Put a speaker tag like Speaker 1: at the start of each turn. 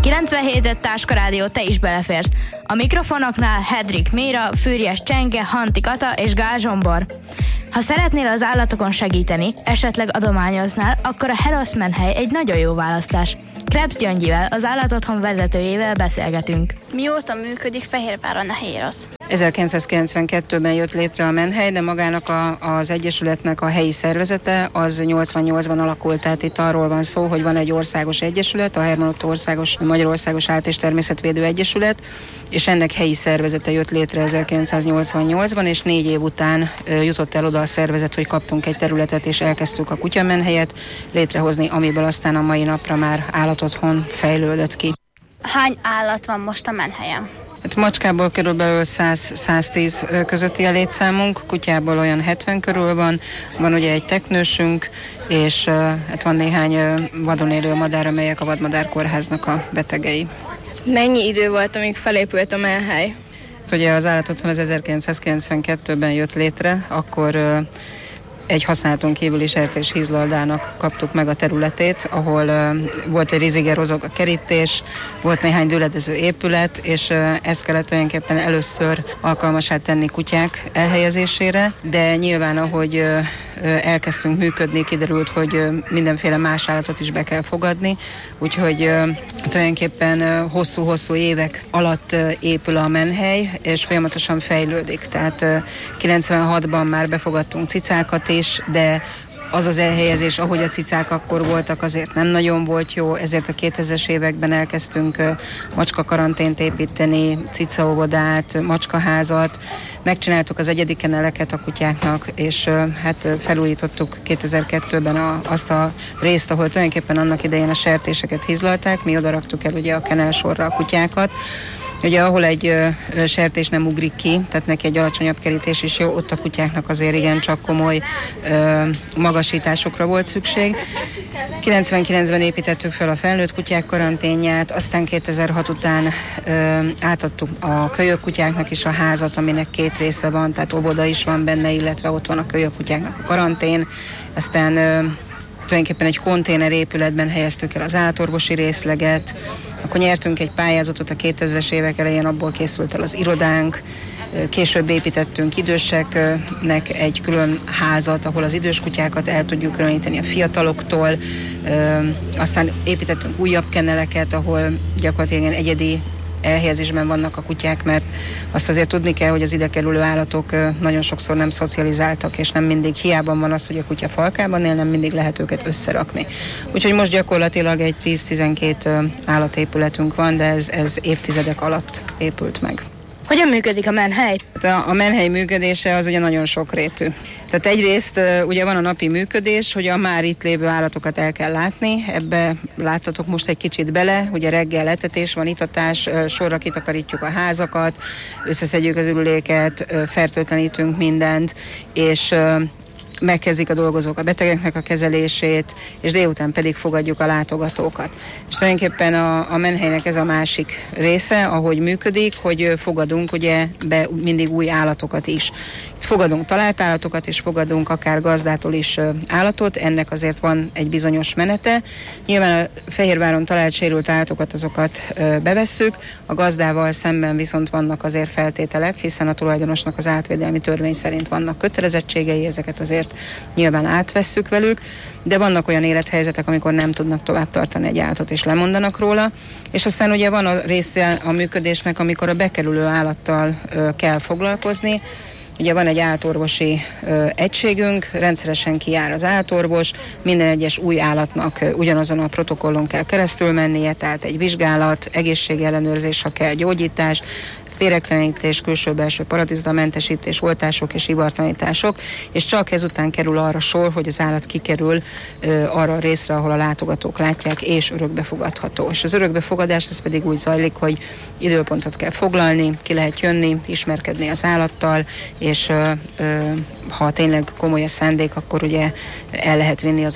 Speaker 1: 97.5 Táska Rádió, te is beleférsz. A mikrofonoknál Hedrik Méra, Fűrjes Csenge, Hanti Kata és Gál Zsombor. Ha szeretnél az állatokon segíteni, esetleg adományoznál, akkor a Herosz menhely egy nagyon jó választás. Krebs Gyöngyivel, az állatotthon vezetőjével beszélgetünk.
Speaker 2: Mióta működik Fehérváron a Herosz?
Speaker 3: 1992-ben jött létre a menhely, de magának az egyesületnek a helyi szervezete az 88-ban alakult, tehát itt arról van szó, hogy van egy országos egyesület, a Herman Otto Magyarországos Állat- és Természetvédő Egyesület, és ennek helyi szervezete jött létre 1988-ban, és 4 év után jutott el oda a szervezet, hogy kaptunk egy területet, és elkezdtük a kutyamenhelyet létrehozni, amiből aztán a mai napra már állatotthon fejlődött ki.
Speaker 2: Hány állat van most a menhelyen?
Speaker 3: Hát macskából körülbelül 100-110 közötti a létszámunk, kutyából olyan 70 körül van ugye egy teknősünk, és hát van néhány vadon élő madár, amelyek a vadmadárkórháznak a betegei.
Speaker 4: Mennyi idő volt, amíg felépült a menhely?
Speaker 3: Ugye az állatotthon az 1992-ben jött létre, akkor egy használaton kívüli sertés hízlaldának kaptuk meg a területét, ahol volt egy rizigerozog a kerítés, volt néhány dőledező épület, és ezt kellett tulajdonképpen először alkalmassá tenni kutyák elhelyezésére, de nyilván ahogy elkezdtünk működni, kiderült, hogy mindenféle más állatot is be kell fogadni, úgyhogy tulajdonképpen hosszú-hosszú évek alatt épül a menhely, és folyamatosan fejlődik. Tehát 96-ban már befogadtunk cicákat is, de az elhelyezés, ahogy a cicák akkor voltak, azért nem nagyon volt jó, ezért a 2000-es években elkezdtünk macskakarantént építeni, cicaóvodát, macskaházat, megcsináltuk az egyedi kenneleket a kutyáknak, és hát felújítottuk 2002-ben azt a részt, ahol tulajdonképpen annak idején a sertéseket hízlalták, mi odaraktuk el ugye a kennelsorra a kutyákat. Ugye ahol egy sertés nem ugrik ki, tehát neki egy alacsonyabb kerítés is jó, ott a kutyáknak azért igencsak komoly magasításokra volt szükség. 99-ben építettük fel a felnőtt kutyák karanténját, aztán 2006 után átadtuk a kölyök kutyáknak is a házat, aminek 2 része van, tehát óvoda is van benne, illetve ott van a kölyök kutyáknak a karantén, aztán tulajdonképpen egy konténer épületben helyeztük el az állatorvosi részleget, akkor nyertünk egy pályázatot a 2000-es évek elején, abból készült el az irodánk, később építettünk időseknek egy külön házat, ahol az idős kutyákat el tudjuk különíteni a fiataloktól, aztán építettünk újabb kenneleket, ahol gyakorlatilag egyedi elhelyezésben vannak a kutyák, mert azt azért tudni kell, hogy az ide kerülő állatok nagyon sokszor nem szocializáltak, és nem mindig hiába van az, hogy a kutya falkában él, nem mindig lehet őket összerakni. Úgyhogy most gyakorlatilag egy 10-12 állatépületünk van, de ez évtizedek alatt épült meg.
Speaker 1: Hogyan működik a menhely?
Speaker 3: A menhely működése az ugye nagyon sokrétű. Tehát egyrészt ugye van a napi működés, hogy a már itt lévő állatokat el kell látni, ebbe láttatok most egy kicsit bele, ugye reggel etetés van, itatás, sorra kitakarítjuk a házakat, összeszedjük az ürüléket, fertőtlenítünk mindent, és megkezdik a dolgozók a betegeknek a kezelését, és délután pedig fogadjuk a látogatókat. És tulajdonképpen a menhelynek ez a másik része, ahogy működik, hogy fogadunk ugye be mindig új állatokat is. Itt fogadunk talált állatokat, és fogadunk akár gazdától is állatot, ennek azért van egy bizonyos menete. Nyilván a Fehérváron talált sérült állatokat, azokat bevesszük, a gazdával szemben viszont vannak azért feltételek, hiszen a tulajdonosnak az állatvédelmi törvény szerint vannak kötelezettségei, ezeket azért nyilván átvesszük velük, de vannak olyan élethelyzetek, amikor nem tudnak tovább tartani egy állatot, és lemondanak róla, és aztán ugye van a része a működésnek, amikor a bekerülő állattal kell foglalkozni. Ugye van egy állatorvosi egységünk, rendszeresen kijár az állatorvos, minden egyes új állatnak ugyanazon a protokollon kell keresztül mennie, tehát egy vizsgálat, egészségellenőrzés, ha kell gyógyítás, féregtelenítés, külső-belső parazitamentesítés, oltások és ivartanítások, és csak ezután kerül arra sor, hogy az állat kikerül arra a részre, ahol a látogatók látják, és örökbefogadható. És az örökbefogadás ez pedig úgy zajlik, hogy időpontot kell foglalni, ki lehet jönni, ismerkedni az állattal, és ha tényleg komoly a szándék, akkor ugye el lehet vinni az